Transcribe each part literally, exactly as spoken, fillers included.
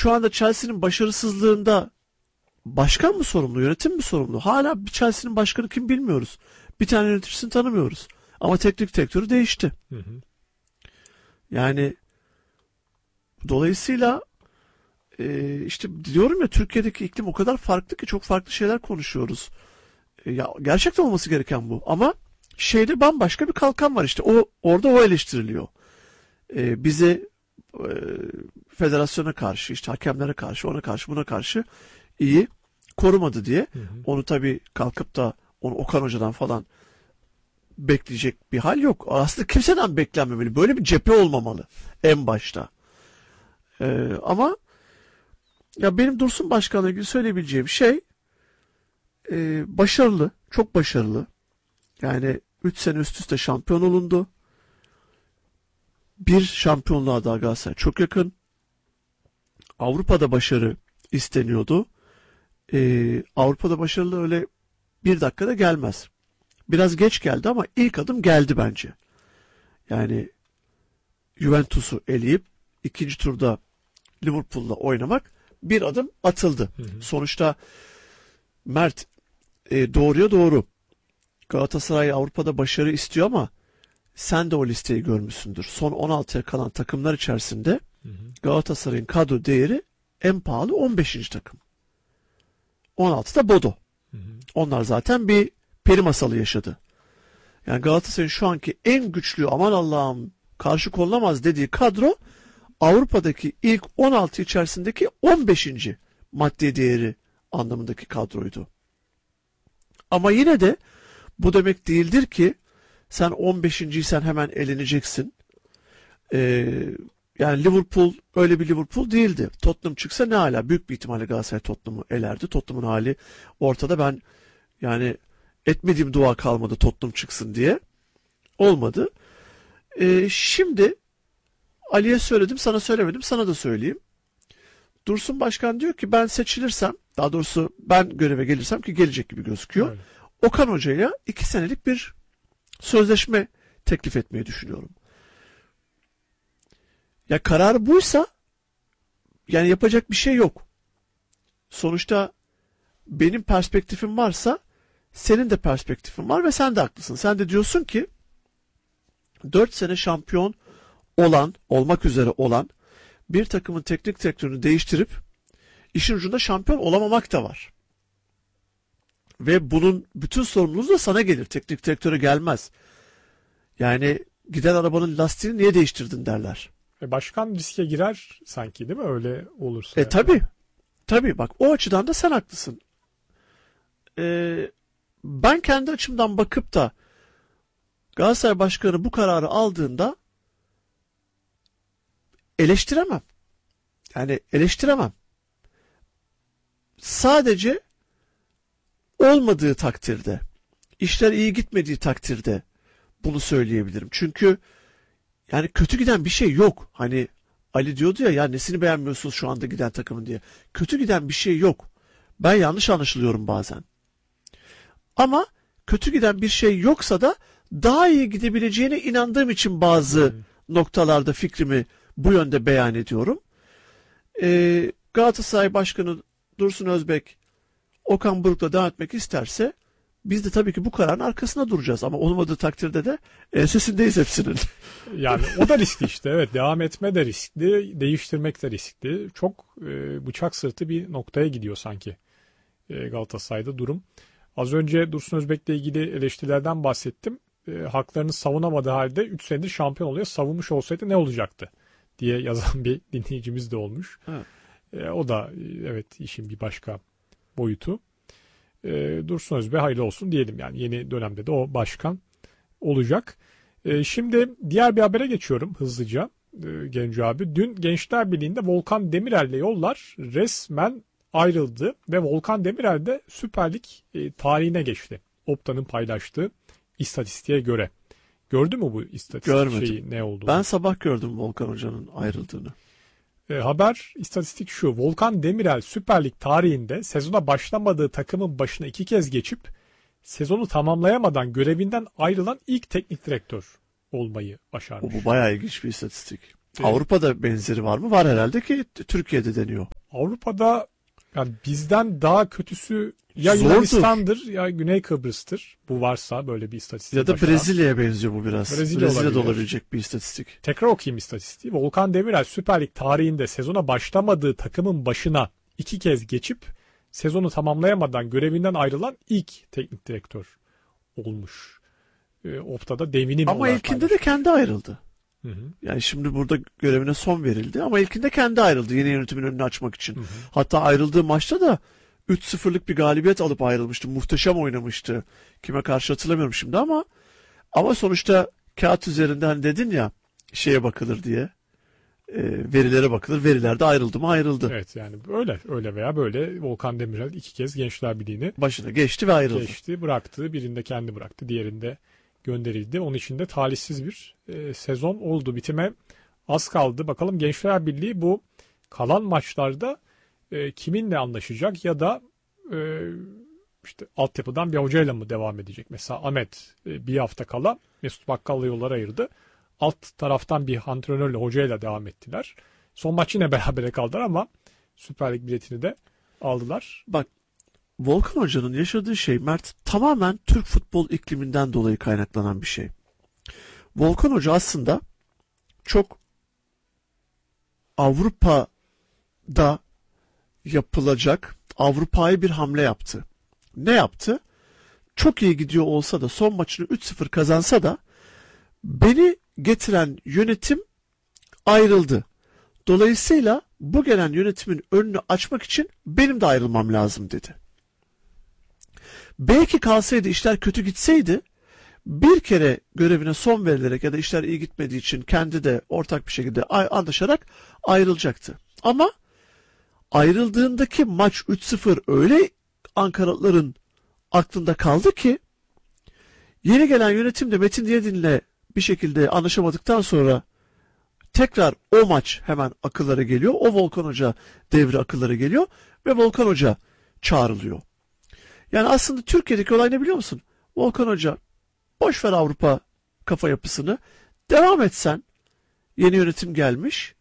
şu anda Chelsea'nin başarısızlığında başkan mı sorumlu, yönetim mi sorumlu? Hala bir Chelsea'nin başkanı kim bilmiyoruz. Bir tane yöneticisini tanımıyoruz. Ama teknik direktörü değişti. Hı hı. Yani dolayısıyla e, işte diyorum ya, Türkiye'deki iklim o kadar farklı ki çok farklı şeyler konuşuyoruz. E, ya gerçekten olması gereken bu. Ama şeyde bambaşka bir kalkan var işte. O orada o eleştiriliyor. E, bize e, federasyona karşı, işte hakemlere karşı, ona karşı, buna karşı iyi korumadı diye. Hı hı. Onu tabii kalkıp da onu Okan Hoca'dan falan bekleyecek bir hal yok. Aslında kimseden beklenmemeli. Böyle bir cephe olmamalı en başta. Ee, ama ya benim Dursun Başkan'la ilgili söyleyebileceğim şey e, başarılı. Çok başarılı. Yani üç sene üst üste şampiyon olundu. Bir şampiyonluğa daha Galatasaray çok yakın. Avrupa'da başarı isteniyordu. Ee, Avrupa'da başarılı öyle bir dakikada gelmez. Biraz geç geldi ama ilk adım geldi bence. Yani Juventus'u eleyip ikinci turda Liverpool'la oynamak bir adım atıldı. Hı hı. Sonuçta Mert e, doğruya doğru. Galatasaray Avrupa'da başarı istiyor ama sen de o listeyi görmüşsündür. Son on altıya kalan takımlar içerisinde hı hı. Galatasaray'ın kadro değeri en pahalı on beşinci takım. on altıda Bodo. Hı hı. Onlar zaten bir peri masalı yaşadı. Yani Galatasaray'ın şu anki en güçlü, aman Allah'ım karşı konulamaz dediği kadro Avrupa'daki ilk on altı içerisindeki on beşinci maddi değeri anlamındaki kadroydu. Ama yine de bu demek değildir ki sen on beşinciysen hemen eleneceksin. Ee, yani Liverpool öyle bir Liverpool değildi. Tottenham çıksa ne hala? Büyük bir ihtimalle Galatasaray Tottenham'ı elerdi. Tottenham'ın hali ortada. Ben yani etmediğim dua kalmadı Tottenham çıksın diye. Olmadı. Ee, şimdi Ali'ye söyledim, sana söylemedim, sana da söyleyeyim. Dursun Başkan diyor ki ben seçilirsem, daha doğrusu ben göreve gelirsem ki gelecek gibi gözüküyor. Evet. Okan Hoca'ya iki senelik bir sözleşme teklif etmeyi düşünüyorum. Ya kararı buysa yani yapacak bir şey yok. Sonuçta benim perspektifim varsa senin de perspektifin var ve sen de haklısın. Sen de diyorsun ki dört sene şampiyon olan, olmak üzere olan bir takımın teknik direktörünü değiştirip işin ucunda şampiyon olamamak da var. Ve bunun bütün sorumluluğu da sana gelir. Teknik direktöre gelmez. Yani giden arabanın lastiğini niye değiştirdin derler. E başkan riske girer sanki, değil mi? Öyle olursa. E yani. tabii. Tabii bak o açıdan da sen haklısın. E, ben kendi açımdan bakıp da Galatasaray Başkanı bu kararı aldığında eleştiremem. Yani eleştiremem. Sadece olmadığı takdirde, işler iyi gitmediği takdirde bunu söyleyebilirim. Çünkü yani kötü giden bir şey yok. Hani Ali diyordu ya, ya nesini beğenmiyorsunuz şu anda giden takımın diye. Kötü giden bir şey yok. Ben yanlış anlaşılıyorum bazen. Ama kötü giden bir şey yoksa da daha iyi gidebileceğine inandığım için bazı hmm. noktalarda fikrimi bu yönde beyan ediyorum. Ee, Galatasaray Başkanı Dursun Özbek Okan Buruk'la devam etmek isterse biz de tabii ki bu kararın arkasında duracağız. Ama olmadığı takdirde de ensesindeyiz hepsinin. Yani o da riskli işte. Evet, devam etme de riskli, değiştirmek de riskli. Çok e, bıçak sırtı bir noktaya gidiyor sanki e, Galatasaray'da durum. Az önce Dursun Özbek'le ilgili eleştirilerden bahsettim. E, haklarını savunamadığı halde üç senedir şampiyon oluyor. Savunmuş olsaydı ne olacaktı diye yazan bir dinleyicimiz de olmuş. E, o da evet işin bir başka boyutu. E, Dursun Özbek hayırlı olsun diyelim, yani yeni dönemde de o başkan olacak. E, şimdi diğer bir habere geçiyorum hızlıca e, Genco abi. Dün Gençler Birliği'nde Volkan Demirel'le yollar resmen ayrıldı ve Volkan Demirel de Süper Lig e, tarihine geçti. Opta'nın paylaştığı istatistiğe göre. Gördün mü bu istatistik Görmedim. şeyi ne olduğunu? Ben sabah gördüm Volkan Hoca'nın ayrıldığını. E, haber, istatistik şu. Volkan Demirel Süper Lig tarihinde sezona başlamadığı takımın başına iki kez geçip sezonu tamamlayamadan görevinden ayrılan ilk teknik direktör olmayı başarmış. Bu bayağı ilginç bir istatistik. Evet. Avrupa'da benzeri var mı? Var herhalde ki Türkiye'de deniyor. Avrupa'da yani bizden daha kötüsü ya Zordur. Yunanistan'dır ya Güney Kıbrıs'tır. Bu varsa böyle bir istatistik. Ya da başına. Brezilya'ya benziyor bu biraz. Brezilya Brezilya'da olabilir. olabilecek bir istatistik. Tekrar okuyayım istatistiği. Volkan Demirel Süper Lig tarihinde sezona başlamadığı takımın başına iki kez geçip sezonu tamamlayamadan görevinden ayrılan ilk teknik direktör olmuş. E, Opta'da devinim Ama olarak ilkinde de paylaşmış. kendi ayrıldı. Hı hı. Yani şimdi burada görevine son verildi ama ilkinde kendi ayrıldı yeni yönetimin önünü açmak için. Hı hı. Hatta ayrıldığı maçta da üç sıfırlık bir galibiyet alıp ayrılmıştı. Muhteşem oynamıştı. Kime karşı hatırlamıyorum şimdi ama ama sonuçta kağıt üzerinden hani dedin ya şeye bakılır diye. E, verilere bakılır. Verilerde ayrıldı mı ayrıldı. Evet yani öyle öyle veya böyle Volkan Demirel iki kez Gençler Birliği'ni Başına geçti ve ayrıldı. geçti, bıraktı. Birinde kendi bıraktı, diğerinde gönderildi. Onun için de talihsiz bir e, sezon oldu. Bitime az kaldı. Bakalım Gençler Birliği bu kalan maçlarda e, kiminle anlaşacak ya da e, işte altyapıdan bir hocayla mı devam edecek? Mesela Ahmet e, bir hafta kala Mesut Bakkal'la yollar ayırdı. Alt taraftan bir antrenörle, hocayla devam ettiler. Son maç yine berabere kaldılar ama Süper Lig biletini de aldılar. Bak Volkan Hoca'nın yaşadığı şey Mert tamamen Türk futbol ikliminden dolayı kaynaklanan bir şey. Volkan Hoca aslında çok Avrupa'da yapılacak Avrupa'ya bir hamle yaptı. Ne yaptı? Çok iyi gidiyor olsa da son maçını üç sıfır kazansa da beni getiren yönetim ayrıldı. Dolayısıyla bu gelen yönetimin önünü açmak için benim de ayrılmam lazım dedi. Belki kalsaydı işler kötü gitseydi bir kere görevine son verilerek ya da işler iyi gitmediği için kendi de ortak bir şekilde anlaşarak ayrılacaktı. Ama ayrıldığındaki maç üç sıfır öyle Ankaralıların aklında kaldı ki yeni gelen yönetim de Metin Diyadin'le bir şekilde anlaşamadıktan sonra tekrar o maç hemen akıllara geliyor. O Volkan Hoca devri akıllara geliyor ve Volkan Hoca çağrılıyor. Yani aslında Türkiye'deki olay ne biliyor musun? Volkan Hoca boş ver Avrupa kafa yapısını. Devam etsen yeni yönetim gelmiş.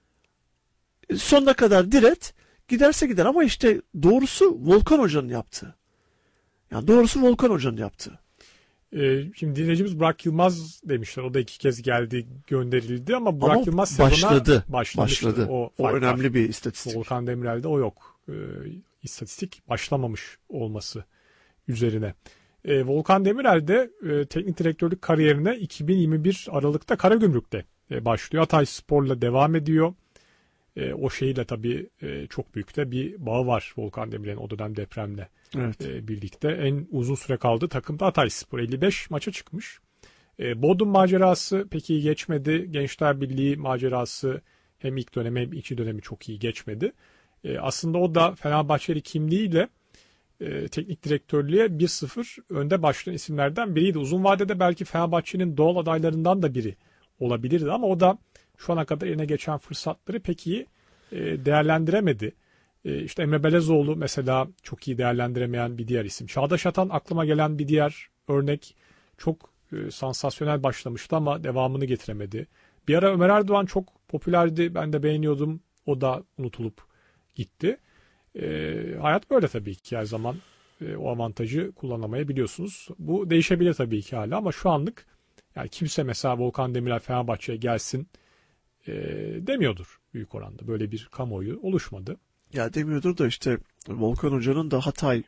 Sonuna kadar diret. Giderse gider ama işte doğrusu Volkan Hoca'nın yaptığı. Yani doğrusu Volkan Hoca'nın yaptığı. Ee, şimdi dinleyicimiz Burak Yılmaz demişler. O da iki kez geldi, gönderildi ama Burak ama Yılmaz sezona başladı. başlamıştı. Başladı. O, O önemli var. Bir istatistik. Volkan Demirel'de o yok. Ee, istatistik başlamamış olması üzerine. Ee, Volkan Demirel de e, teknik direktörlük kariyerine iki bin yirmi bir Aralık'ta Karagümrük'te e, başlıyor. Hatayspor'la devam ediyor. E, o şeyle tabii e, çok büyük de bir bağı var Volkan Demirel'in o dönem depremle Evet. e, birlikte. En uzun süre kaldığı takım da Hatayspor. elli beş maça çıkmış. E, Bodrum macerası pek iyi geçmedi. Gençler Birliği macerası hem ilk dönemi hem ikinci dönemi çok iyi geçmedi. E, aslında o da Fenerbahçeli kimliğiyle e, teknik direktörlüğe bir sıfır önde başlayan isimlerden biriydi. Uzun vadede belki Fenerbahçe'nin doğal adaylarından da biri olabilirdi ama o da şu ana kadar eline geçen fırsatları pek iyi e, değerlendiremedi. E, işte Emre Belezoğlu mesela çok iyi değerlendiremeyen bir diğer isim. Çağdaş Atan aklıma gelen bir diğer örnek. Çok e, sansasyonel başlamıştı ama devamını getiremedi. Bir ara Ömer Erdoğan çok popülerdi. Ben de beğeniyordum. O da unutulup gitti. E, hayat böyle tabii ki her zaman e, o avantajı kullanamayabiliyorsunuz. Bu değişebilir tabii ki hala ama şu anlık yani kimse mesela Volkan Demirel Fenerbahçe'ye gelsin e, demiyordur büyük oranda. Böyle bir kamuoyu oluşmadı. Ya demiyordur da işte Volkan Hoca'nın da Hatay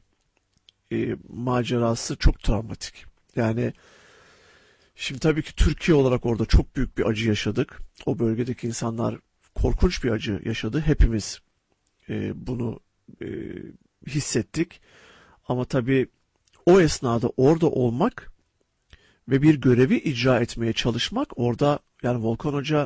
e, macerası çok travmatik. Yani şimdi tabii ki Türkiye olarak orada çok büyük bir acı yaşadık. O bölgedeki insanlar korkunç bir acı yaşadı. Hepimiz e, bunu e, hissettik. Ama tabii o esnada orada olmak ve bir görevi icra etmeye çalışmak orada yani Volkan Hoca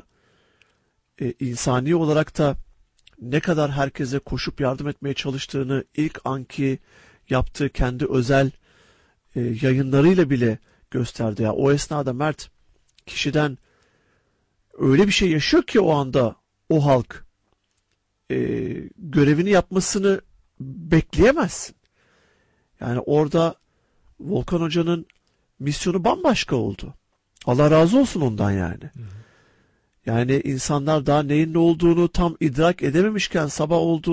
e, insani olarak da ne kadar herkese koşup yardım etmeye çalıştığını ilk anki yaptığı kendi özel e, yayınlarıyla bile gösterdi. Ya o esnada Mert kişiden öyle bir şey yaşıyor ki o anda o halk e, görevini yapmasını bekleyemezsin. Yani orada Volkan Hoca'nın misyonu bambaşka oldu. Allah razı olsun ondan yani. Hı hı. Yani insanlar daha neyin ne olduğunu tam idrak edememişken sabah oldu.